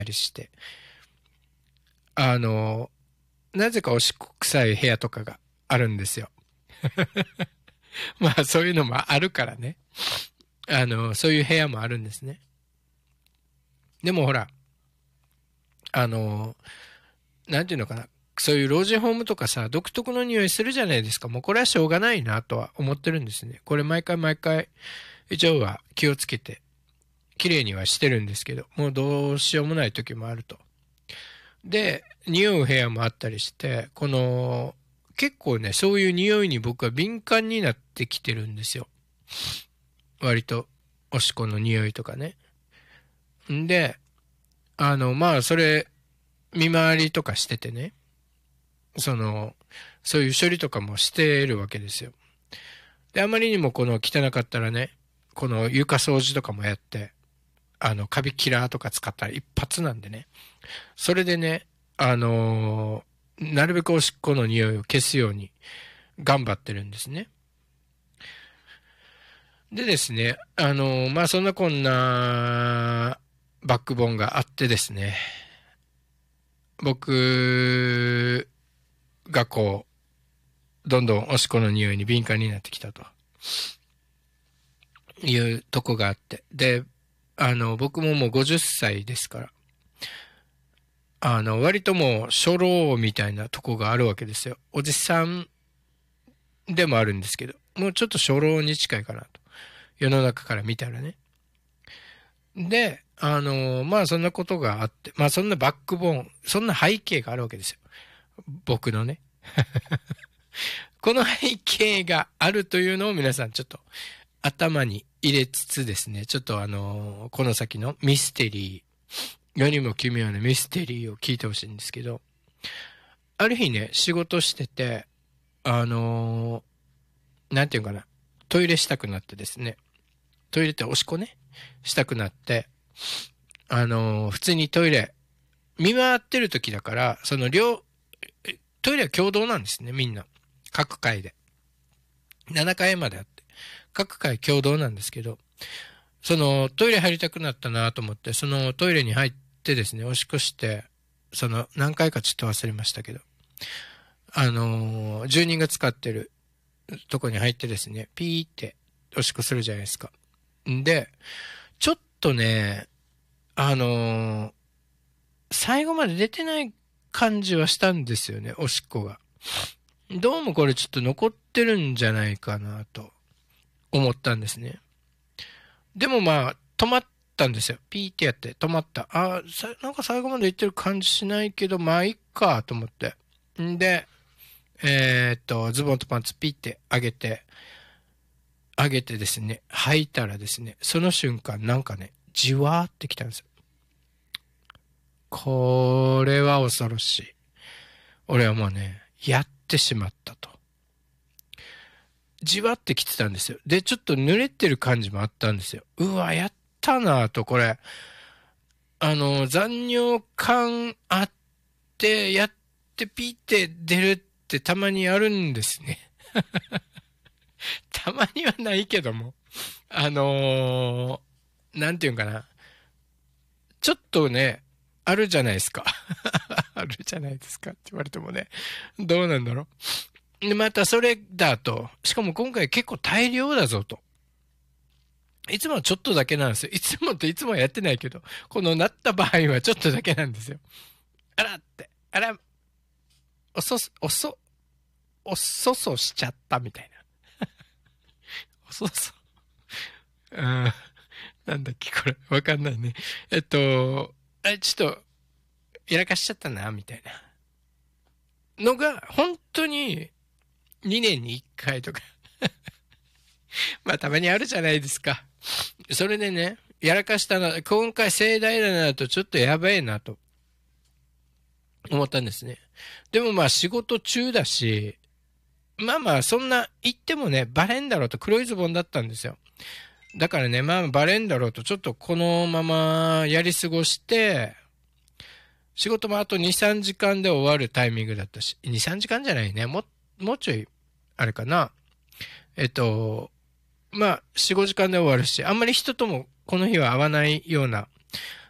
りして、あの、なぜかおしっこ臭い部屋とかがあるんですよ。まあそういうのもあるからね。そういう部屋もあるんですね。でもほら、あの、なんていうのかな。そういう老人ホームとかさ、独特の匂いするじゃないですか。もうこれはしょうがないなとは思ってるんですね。これ毎回毎回、一応は気をつけて、綺麗にはしてるんですけど、もうどうしようもない時もあると。で、匂う部屋もあったりして、結構ね、そういう匂いに僕は敏感になってきてるんですよ。割と、おしっこの匂いとかね。んで、まあ、それ、見回りとかしててね、その、そういう処理とかもしてるわけですよ。で、あまりにもこの汚かったらね、この床掃除とかもやって、カビキラーとか使ったら一発なんでね。それでね、なるべくおしっこの匂いを消すように頑張ってるんですね。でですね、まあ、そんなこんなバックボーンがあってですね、僕がどんどんおしっこの匂いに敏感になってきたというとこがあって。で、僕ももう50歳ですから、割ともう初老みたいなとこがあるわけですよ。おじさんでもあるんですけど、もうちょっと初老に近いかなと。世の中から見たらね。で、まあそんなことがあって、まあそんなバックボーン、そんな背景があるわけですよ。僕のね。この背景があるというのを皆さんちょっと頭に入れつつですね、ちょっとこの先のミステリー、世にも奇妙なミステリーを聞いてほしいんですけど、ある日ね、仕事してて、なんていうかな、トイレしたくなってですね、トイレっておしっこね、したくなって、普通にトイレ、見回ってる時だから、トイレは共同なんですね、みんな。各階で。7階まであって。各階共同なんですけど、トイレ入りたくなったなと思って、そのトイレに入ってですね、おしっこして、何回かちょっと忘れましたけど、住人が使ってるとこに入ってですね、ピーっておしっこするじゃないですか。んで、ちょっとね、あのー最後まで出てない感じはしたんですよね、おしっこが。どうもこれちょっと残ってるんじゃないかなと思ったんですね。でもまあ、止まったんですよ。ピーってやって止まった。なんか最後まで言ってる感じしないけど、まあいっかと思って。んで、ズボンとパンツピーって上げてですね、履いたらですね、その瞬間なんかね、じわーってきたんですよ。これは恐ろしい。俺はもうね、やってしまったと。じわってきてたんですよ。で、ちょっと濡れてる感じもあったんですよ。うわ、やったなぁと、これ。残尿感あって、やってピーって出るってたまにあるんですね。たまにはないけども。なんていうんかな。ちょっとね、あるじゃないですか。あるじゃないですかって言われてもね。どうなんだろう。で、またそれだと、しかも今回結構大量だぞと。いつもはちょっとだけなんですよ。いつもっていつもはやってないけど、このなった場合はちょっとだけなんですよ。あらって、あら、おそそしちゃったみたいな。おそそ。うん、なんだっけこれ。わかんないね。ちょっと、やらかしちゃったな、みたいな。のが、本当に2年に1回とか。まあ、たまにあるじゃないですか。それでね、やらかしたな、今回盛大だなと、ちょっとやばいなと思ったんですね。でもまあ仕事中だし、まあまあそんな言ってもね、バレんだろうと黒いズボンだったんですよ。だからね、まあバレんだろうと、ちょっとこのままやり過ごして、仕事もあと2、3時間で終わるタイミングだったし、2、3時間じゃないね。もうちょい、あれかな。えっと、まあ、4、5時間で終わるし、あんまり人ともこの日は会わないような